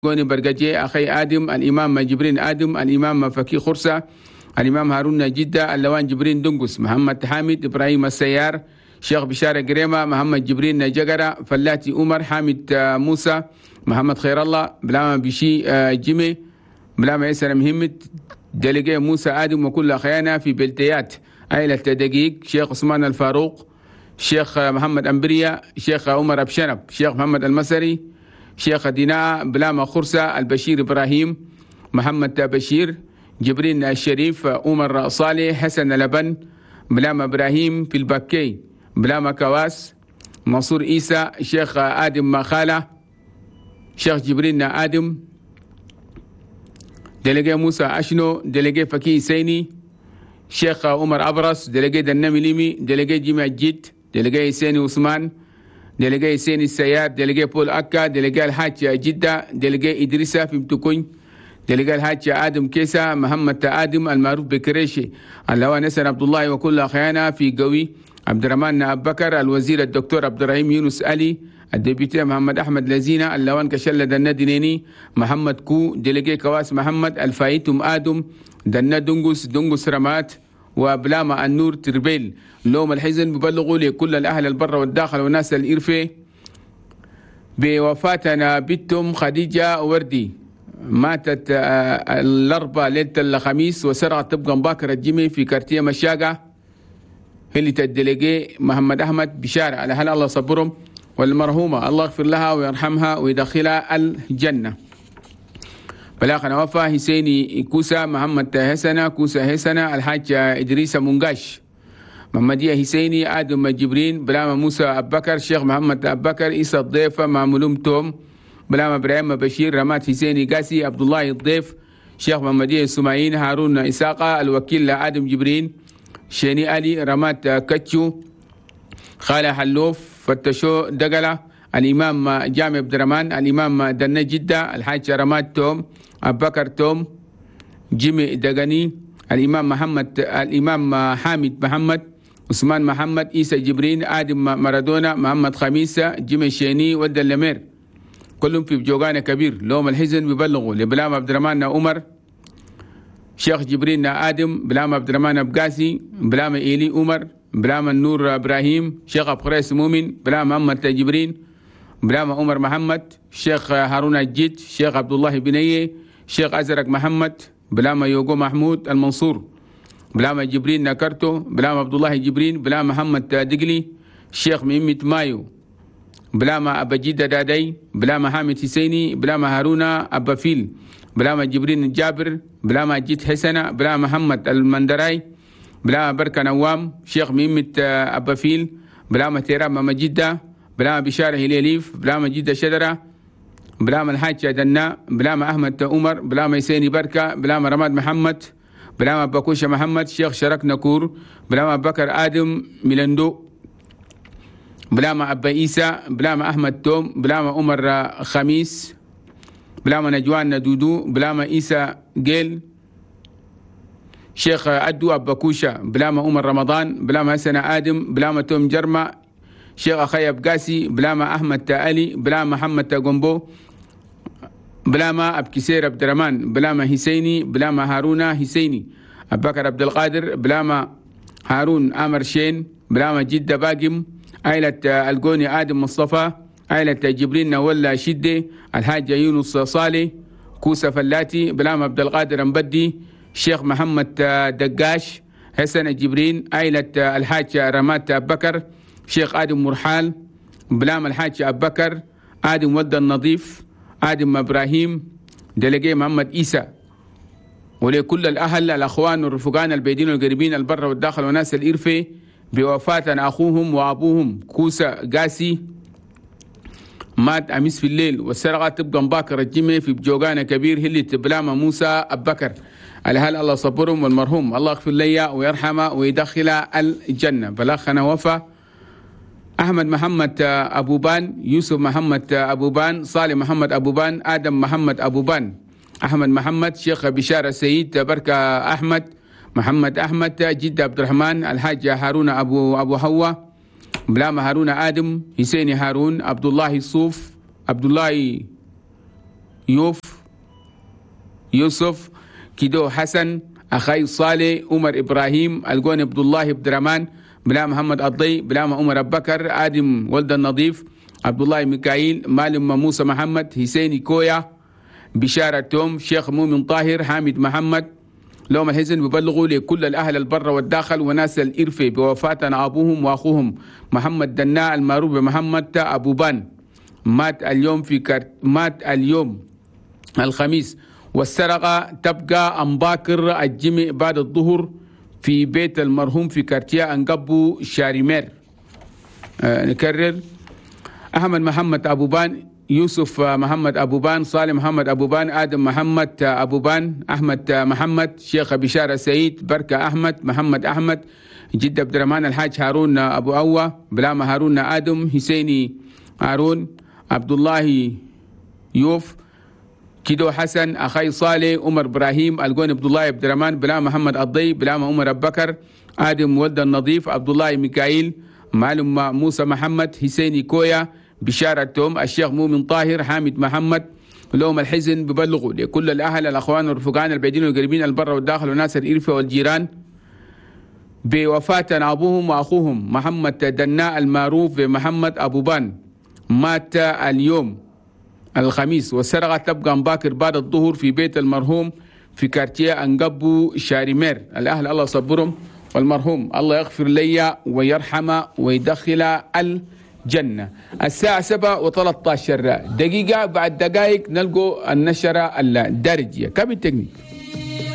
قوني برقجي أخي آدم، الإمام جبرين آدم، الإمام فكي خرسة، الإمام هارون جدة، اللوان جبرين دنقس، محمد حامد، إبراهيم السيار، شيخ بشارة قريمة، محمد جبرين جقرة، فلاتي عمر، حامد موسى، محمد خير الله، بلاما بشي جيمي، بلاما يسر مهمت، دلقي موسى آدم وكل أخيانا في بلتيات عائلة دقيق، شيخ عثمان الفاروق، شيخ محمد أنبريا، شيخ عمر أبشنب، شيخ محمد المسري، شيخ ديناء، بلاما خرسة، البشير إبراهيم، محمد بشير، جبرين الشريف، عمر صالح، حسن لبن، بلاما إبراهيم في البكي، بلاما كواس، منصور عيسى، شيخ آدم مخالة، شيخ جبرين آدم، دلقي موسى أشنو، دلقي فكي سيني، شيخ عمر أبرص، دلقي دنمي ليمي، دلقي جيمي الجيت، دلقي سيني عثمان، دلقي سيني السيار، دلقي بول أكا، دلقي الحاج جدة، دلقي إدريسة في متكون، دلقي الحاج آدم كيسا، محمد آدم المعروف بكريشي، اللواء نسر عبد الله وكل أخيانا في قوي، عبد الرحمن أبو بكر، الوزير الدكتور عبد الرحيم يونس علي، الديبيتي محمد أحمد لزينة، اللوان كشلة دنا دينيني، محمد كو، دلقي كواس محمد، الفايتم آدم، دنا دنقس رمات، وبلاما النور تربيل. لوم الحزن ببلغوا لكل الأهل البر والداخل والناس الإرفة بوفاتنا بنتهم خديجة وردي، ماتت الأربعاء ليلة الخميس وسرعت تبقى مباكرة الجمي في كارتيه مشاقة، اللي تدلقي محمد أحمد بشارع على هل الله صبرهم، والمرحومة الله يغفر لها ويرحمها ويدخلها الجنة. بلاخنا وفا حسيني كوسا، محمد هسنة كوسا هسنة، الحاج إدريس منقاش، محمدية حسيني، آدم جبرين، بلاما موسى أبو بكر، شيخ محمد أبو بكر، إيسا الضيفة، معمولوم توم، بلاما إبراهيم بشير، رمات حسيني قاسي، عبد الله الضيف، شيخ محمدية سماعين، هارون إساقة، الوكيل آدم جبرين، شيني علي، رمات كتشو، خالة حلوف، فتشو دقلة، الإمام جامع عبد الرحمن، الإمام دنا جدة، الحاج رمات توم، أبو بكر توم، جيمي دقني، الإمام حامد محمد، عثمان محمد، عيسى جبرين، آدم مارادونا، محمد خميسة، جيمي شيني، ود اللمير، كلهم في جوغانا كبير. لوم الحزن ببلغوا لبلام عبد الرحمن عمر، شيخ جبرين آدم، بلام عبد الرحمن أبقاسي، بلام إيلي عمر، بلام النور إبراهيم، شيخ أبخريس مؤمن، بلام محمد جبرين، بلام عمر محمد، شيخ هارون الجيد، شيخ عبد الله بنيه، شيخ أزرق محمد، بلام يوغو محمود المنصور، بلام جبرين نكرتو، بلام عبد الله جبرين، بلام محمد دقلي، شيخ ميمت مايو، بلام أبا جيدة دادي، بلام حامد حسيني، بلام هارون أبا فيل، بلام جبرين جابر، بلام جيت حسنة، بلام محمد المندراي، بلام بركة نوام، شيخ ميمت أبا فيل، بلام تيرام ماما جدة، بلام بشارة هليليف، بلام جدة شدرة، بلام الحاج دنا، بلام أحمد عمر، بلام يسيني بركة، بلام رماد محمد، بلام بكوشة محمد، شيخ شرك نكور، بلام بكر آدم ميلندو، بلام أبا عيسى، بلام أحمد توم، بلام عمر خميس، بلام نجوان ندودو، بلام عيسى جيل، شيخ أدو أبا كوشة، بلام عمر رمضان، بلام حسن آدم، بلام توم جرمة، شيخ أخي أبقاسي، بلام أحمد تالي، بلام محمد تاقنبو، بلام أبكسير عبد الرحمن، بلام حسيني، بلام هارون حسيني، أبو بكر عبد القادر، بلام هارون آمر شين، بلام جدة باقم، عائلة القوني آدم مصطفى، عائلة جبرين نولا شدة، الحاج يونس صالح، كوسة فلاتي، بلام عبد القادر مبدي، شيخ محمد دقاش، حسن جبرين، عائلة الحاج رمات أبو بكر، شيخ آدم مرحال، بلام الحاج أبو بكر، آدم ود النظيف، آدم إبراهيم، دلقي محمد عيسى، ولكل الأهل الأخوان والرفقان البيدين والقريبين البر والداخل وناس الإرفة بوفاة أخوهم وأبوهم كوسة قاسي، مات أمس في الليل، والسرقة تبقى مباكرة الجمع في بجوغانا كبير هلي تبلام موسى أبو بكر، الهل الله صبرهم، والمرحوم الله يغفر لي ويرحمه ويدخل الجنة. بلاخنا وفا أحمد محمد أبو بان، يوسف محمد أبو بان، صالح محمد أبو بان، آدم محمد أبو بان، أحمد محمد، شيخ بشارة سيد، بركة أحمد، محمد أحمد، جد عبد الرحمن، الحاج هارون أبو حوا، بلام هارون آدم، حسين هارون، عبد الله الصوف، عبد الله يوسف كيدو حسن أخي صالح عمر إبراهيم القون عبد الله عبد الرحمن بلا محمد الضي بلا عمر أبو بكر آدم ولد النظيف عبد الله ميكائيل مالم موسى محمد حسيني كويا بشارة توم شيخ مؤمن طاهر حامد محمد لهم الحزن ببلغوا لكل الأهل البر والداخل وناس الإرفة بوفاة أبوهم وأخوهم محمد دناء المعروف بمحمد أبو بان مات اليوم الخميس، والسرقة تبقى أمباكر الجمع بعد الظهر في بيت المرحوم في كارتيا أنقبو شاريمير. نكرر: أحمد محمد أبو بان، يوسف محمد أبو بان، صالح محمد أبو بان، آدم محمد أبو بان، أحمد محمد، شيخ بشارة سعيد، بركة أحمد، محمد أحمد، جد عبد الرحمن، الحاج هارون أبو أوى، بلامة هارون آدم، حسيني هارون، عبد الله يوف، كيدو حسن أخي صالح عمر إبراهيم القون عبد الله عبد الرحمن، بلامة محمد الضي، بلامة عمر أبو بكر، آدم ولد النظيف، عبد الله ميكائيل، معلم موسى محمد، حسيني كويا، بشارة توم، الشيخ مؤمن طاهر، حامد محمد. لهم الحزن ببلغوا لكل الأهل الأخوان والرفقان البعيدين والقريبين البر والداخل وناس الإرفة والجيران بوفاة أبوهم وأخوهم محمد دناء المعروف بمحمد أبو بان مات اليوم الخميس، والسرقة تبقى مباكر بعد الظهر في بيت المرحوم في كارتيه أنقبو شاريمير. الأهل الله صبرهم، والمرحوم الله يغفر لي ويرحمه ويدخل الجنة. الساعة 7:13 بعد دقائق نلقوا النشرة الدارجية. كم التكنيك؟